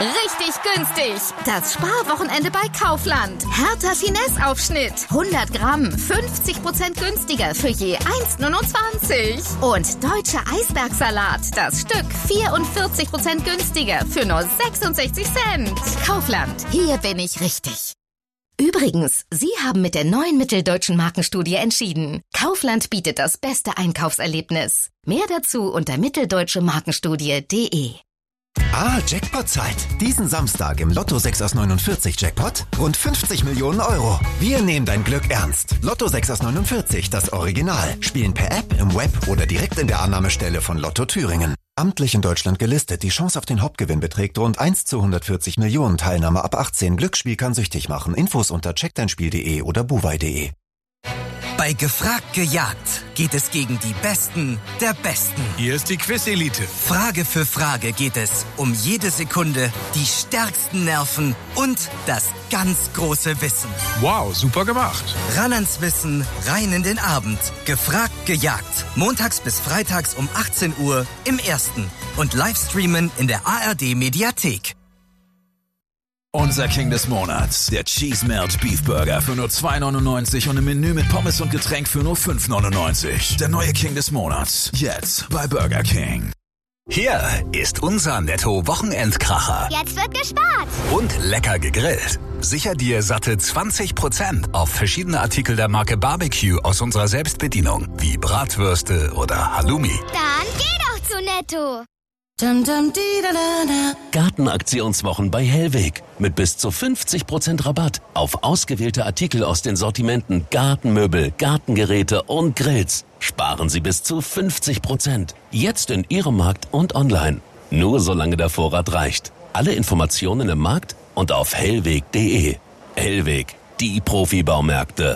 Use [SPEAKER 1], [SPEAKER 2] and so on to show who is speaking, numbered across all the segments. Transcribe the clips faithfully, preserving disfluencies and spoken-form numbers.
[SPEAKER 1] Richtig günstig. Das Sparwochenende bei Kaufland. Hertha Finesse-Aufschnitt. hundert Gramm, fünfzig Prozent günstiger für je eins Komma neunundzwanzig. Und deutscher Eisbergsalat. Das Stück vierundvierzig Prozent günstiger für nur sechsundsechzig Cent. Kaufland. Hier bin ich richtig. Übrigens, Sie haben mit der neuen Mitteldeutschen Markenstudie entschieden. Kaufland bietet das beste Einkaufserlebnis. Mehr dazu unter mitteldeutsche markenstudie punkt de.
[SPEAKER 2] Ah, Jackpot-Zeit. Diesen Samstag im Lotto sechs aus neunundvierzig Jackpot rund fünfzig Millionen Euro. Wir nehmen dein Glück ernst. Lotto sechs aus neunundvierzig, das Original. Spielen per App, im Web oder direkt in der Annahmestelle von Lotto Thüringen. Amtlich in Deutschland gelistet. Die Chance auf den Hauptgewinn beträgt rund eins zu hundertvierzig Millionen. Teilnahme ab achtzehn. Glücksspiel kann süchtig machen. Infos unter check dein spiel punkt de oder buwei punkt de.
[SPEAKER 3] Bei Gefragt gejagt geht es gegen die Besten der Besten.
[SPEAKER 4] Hier ist die Quiz-Elite.
[SPEAKER 3] Frage für Frage geht es um jede Sekunde, die stärksten Nerven und das ganz große Wissen.
[SPEAKER 4] Wow, super gemacht.
[SPEAKER 3] Ran ans Wissen, rein in den Abend. Gefragt gejagt. Montags bis freitags um achtzehn Uhr im Ersten. Und Livestreamen in der A R D-Mediathek.
[SPEAKER 5] Unser King des Monats, der Cheese Melt Beef Burger für nur zwei neunundneunzig und im Menü mit Pommes und Getränk für nur fünf neunundneunzig. Der neue King des Monats, jetzt bei Burger King.
[SPEAKER 6] Hier ist unser Netto-Wochenendkracher.
[SPEAKER 7] Jetzt wird gespart.
[SPEAKER 6] Und lecker gegrillt. Sicher dir satte zwanzig Prozent auf verschiedene Artikel der Marke Barbecue aus unserer Selbstbedienung, wie Bratwürste oder Halloumi.
[SPEAKER 7] Dann geh doch zu Netto.
[SPEAKER 8] Gartenaktionswochen bei Hellweg mit bis zu fünfzig Prozent Rabatt auf ausgewählte Artikel aus den Sortimenten Gartenmöbel, Gartengeräte und Grills. Sparen Sie bis zu fünfzig Prozent. Jetzt in Ihrem Markt und online. Nur solange der Vorrat reicht. Alle Informationen im Markt und auf hellweg punkt de. Hellweg, die Profi-Baumärkte.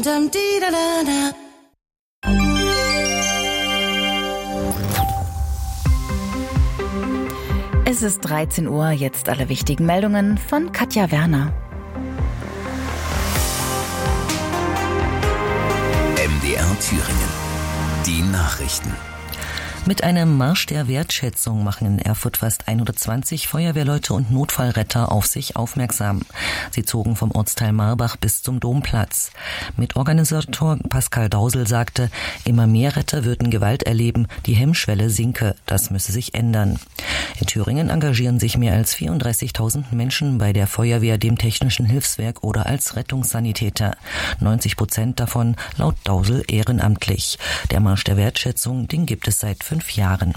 [SPEAKER 9] Es ist dreizehn Uhr, jetzt alle wichtigen Meldungen von Katja Werner.
[SPEAKER 6] M D R Thüringen. Die Nachrichten.
[SPEAKER 10] Mit einem Marsch der Wertschätzung machen in Erfurt fast hundertzwanzig Feuerwehrleute und Notfallretter auf sich aufmerksam. Sie zogen vom Ortsteil Marbach bis zum Domplatz. Mitorganisator Pascal Dausel sagte, immer mehr Retter würden Gewalt erleben, die Hemmschwelle sinke. Das müsse sich ändern. In Thüringen engagieren sich mehr als vierunddreißigtausend Menschen bei der Feuerwehr, dem Technischen Hilfswerk oder als Rettungssanitäter. neunzig Prozent davon laut Dausel ehrenamtlich. Der Marsch der Wertschätzung, den gibt es seit fünf Jahren.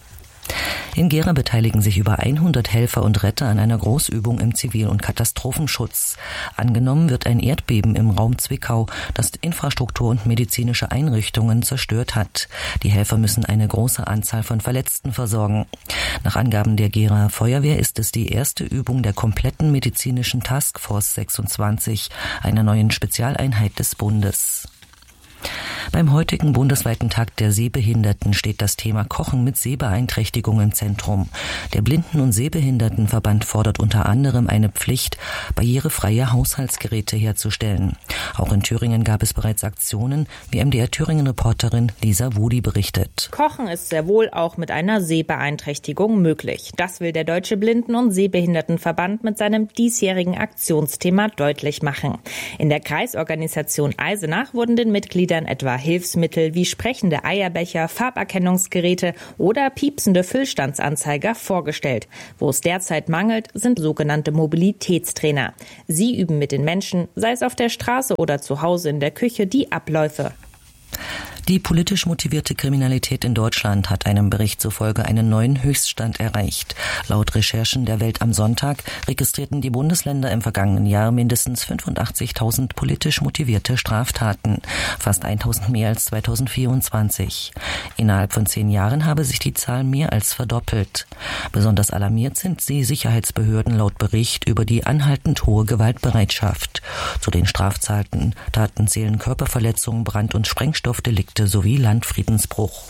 [SPEAKER 10] In Gera beteiligen sich über hundert Helfer und Retter an einer Großübung im Zivil- und Katastrophenschutz. Angenommen wird ein Erdbeben im Raum Zwickau, das Infrastruktur und medizinische Einrichtungen zerstört hat. Die Helfer müssen eine große Anzahl von Verletzten versorgen. Nach Angaben der Gera Feuerwehr ist es die erste Übung der kompletten medizinischen Taskforce sechsundzwanzig, einer neuen Spezialeinheit des Bundes. Beim heutigen bundesweiten Tag der Sehbehinderten steht das Thema Kochen mit Sehbeeinträchtigung im Zentrum. Der Blinden- und Sehbehindertenverband fordert unter anderem eine Pflicht, barrierefreie Haushaltsgeräte herzustellen. Auch in Thüringen gab es bereits Aktionen, wie M D R Thüringen-Reporterin Lisa Wudi berichtet.
[SPEAKER 11] Kochen ist sehr wohl auch mit einer Sehbeeinträchtigung möglich. Das will der Deutsche Blinden- und Sehbehindertenverband mit seinem diesjährigen Aktionsthema deutlich machen. In der Kreisorganisation Eisenach wurden den Mitgliedern etwa Hilfsmittel wie sprechende Eierbecher, Farberkennungsgeräte oder piepsende Füllstandsanzeiger vorgestellt. Wo es derzeit mangelt, sind sogenannte Mobilitätstrainer. Sie üben mit den Menschen, sei es auf der Straße oder zu Hause in der Küche, die Abläufe.
[SPEAKER 10] Die politisch motivierte Kriminalität in Deutschland hat einem Bericht zufolge einen neuen Höchststand erreicht. Laut Recherchen der Welt am Sonntag registrierten die Bundesländer im vergangenen Jahr mindestens fünfundachtzigtausend politisch motivierte Straftaten, fast tausend mehr als zweitausendvierundzwanzig. Innerhalb von zehn Jahren habe sich die Zahl mehr als verdoppelt. Besonders alarmiert sind die Sicherheitsbehörden laut Bericht über die anhaltend hohe Gewaltbereitschaft. Zu den Straftaten Taten zählen Körperverletzungen, Brand- und Sprengstoffdelikte sowie Landfriedensbruch.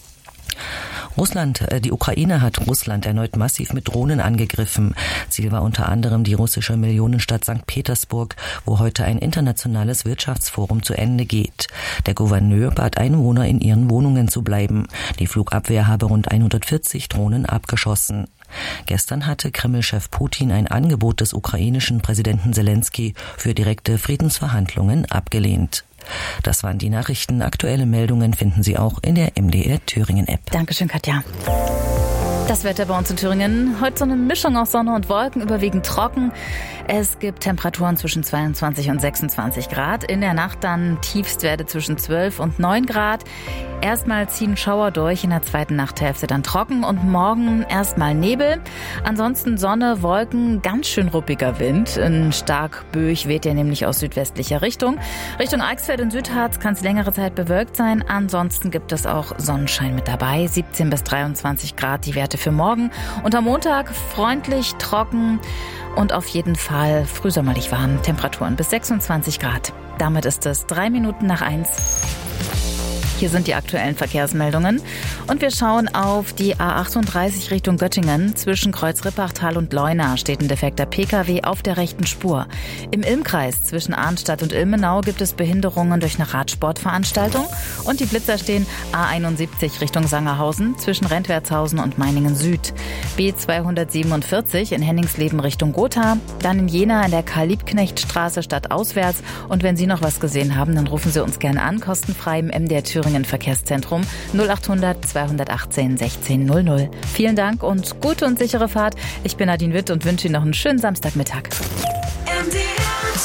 [SPEAKER 10] Russland, äh, die Ukraine hat Russland erneut massiv mit Drohnen angegriffen. Ziel war unter anderem die russische Millionenstadt Sankt Petersburg, wo heute ein internationales Wirtschaftsforum zu Ende geht. Der Gouverneur bat Einwohner, in ihren Wohnungen zu bleiben. Die Flugabwehr habe rund hundertvierzig Drohnen abgeschossen. Gestern hatte Kreml-Chef Putin ein Angebot des ukrainischen Präsidenten Selensky für direkte Friedensverhandlungen abgelehnt. Das waren die Nachrichten. Aktuelle Meldungen finden Sie auch in der M D R Thüringen-App.
[SPEAKER 9] Dankeschön, Katja. Das Wetter bei uns in Thüringen. Heute so eine Mischung aus Sonne und Wolken, überwiegend trocken. Es gibt Temperaturen zwischen zweiundzwanzig und sechsundzwanzig Grad. In der Nacht dann Tiefstwerte zwischen zwölf und neun Grad. Erstmal ziehen Schauer durch, in der zweiten Nachthälfte dann trocken und morgen erstmal Nebel. Ansonsten Sonne, Wolken, ganz schön ruppiger Wind. Ein stark böig weht er nämlich aus südwestlicher Richtung. Richtung Eichsfeld und Südharz kann es längere Zeit bewölkt sein. Ansonsten gibt es auch Sonnenschein mit dabei. siebzehn bis dreiundzwanzig Grad die Werte für morgen. Und am Montag freundlich, trocken und auf jeden Fall frühsommerlich warm. Temperaturen bis sechsundzwanzig Grad. Damit ist es drei Minuten nach eins. Hier sind die aktuellen Verkehrsmeldungen und wir schauen auf die A achtunddreißig Richtung Göttingen. Zwischen Kreuz-Rippachtal und Leuna steht ein defekter P K W auf der rechten Spur. Im Ilmkreis zwischen Arnstadt und Ilmenau gibt es Behinderungen durch eine Radsportveranstaltung und die Blitzer stehen A einundsiebzig Richtung Sangerhausen zwischen Rentwertshausen und Meiningen Süd. B zweihundertsiebenundvierzig in Henningsleben Richtung Gotha, dann in Jena in der Karl-Liebknecht-Straße stadtauswärts und wenn Sie noch was gesehen haben, dann rufen Sie uns gerne an, kostenfrei im M D R Thüringen Verkehrszentrum null achthundert zweihundertachtzehn sechzehn null null. Vielen Dank und gute und sichere Fahrt. Ich bin Nadine Witt und wünsche Ihnen noch einen schönen Samstagmittag.
[SPEAKER 12] M D R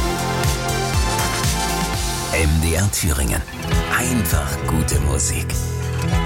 [SPEAKER 12] Thüringen.
[SPEAKER 6] M D R Thüringen. Einfach gute Musik.